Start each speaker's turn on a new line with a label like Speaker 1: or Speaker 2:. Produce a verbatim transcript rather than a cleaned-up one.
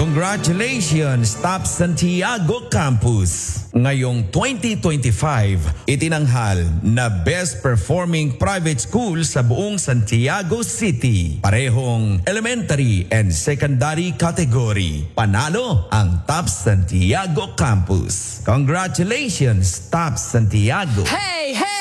Speaker 1: Congratulations, Top Santiago Campus! Ngayong twenty twenty-five, itinanghal na Best Performing Private School sa buong Santiago City. Parehong elementary and secondary category. Panalo ang Top Santiago Campus. Congratulations, Top Santiago!
Speaker 2: Hey, hey!